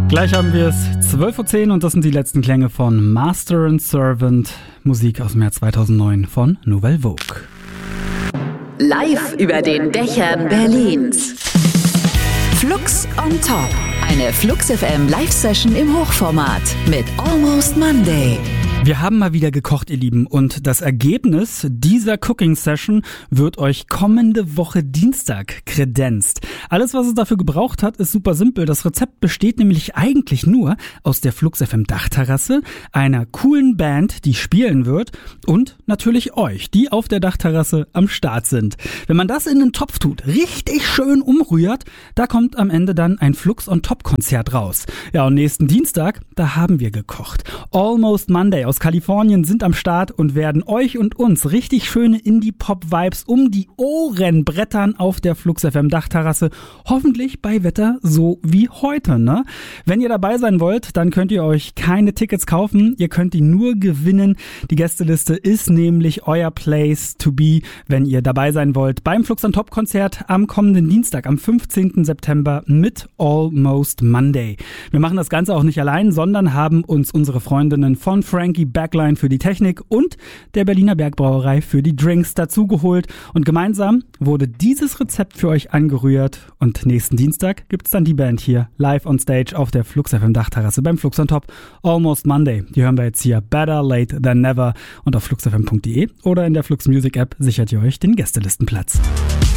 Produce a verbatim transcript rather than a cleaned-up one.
Gleich haben wir es, zwölf Uhr zehn und das sind die letzten Klänge von Master and Servant, Musik aus dem Jahr zweitausendneun von Nouvelle Vogue. Live über den Dächern Berlins. Flux on Top, eine Flux F M Live-Session im Hochformat mit Almost Monday. Wir haben mal wieder gekocht, ihr Lieben, und das Ergebnis dieser Cooking-Session wird euch kommende Woche Dienstag kredenzt. Alles, was es dafür gebraucht hat, ist super simpel. Das Rezept besteht nämlich eigentlich nur aus der Flux F M Dachterrasse, einer coolen Band, die spielen wird, und natürlich euch, die auf der Dachterrasse am Start sind. Wenn man das in den Topf tut, richtig schön umrührt, da kommt am Ende dann ein Flux on Top Konzert raus. Ja, und nächsten Dienstag, da haben wir gekocht. Almost Monday aus Kalifornien sind am Start und werden euch und uns richtig schöne Indie-Pop-Vibes um die Ohren brettern auf der Flux F M Dachterrasse. Hoffentlich bei Wetter so wie heute, ne? Wenn ihr dabei sein wollt, dann könnt ihr euch keine Tickets kaufen. Ihr könnt die nur gewinnen. Die Gästeliste ist nämlich euer Place to be, wenn ihr dabei sein wollt beim Flux on Top Konzert am kommenden Dienstag, am fünfzehnten September mit Almost Monday. Wir machen das Ganze auch nicht allein, sondern haben uns unsere Freundinnen von Frankie Backline für die Technik und der Berliner Bergbrauerei für die Drinks dazugeholt. Und gemeinsam wurde dieses Rezept für euch angerührt. Und nächsten Dienstag gibt's dann die Band hier live on stage auf der Flux F M Dachterrasse beim Flux on Top. Almost Monday. Die hören wir jetzt hier. Better late than never. Und auf flux f m punkt d e oder in der Flux Music App sichert ihr euch den Gästelistenplatz.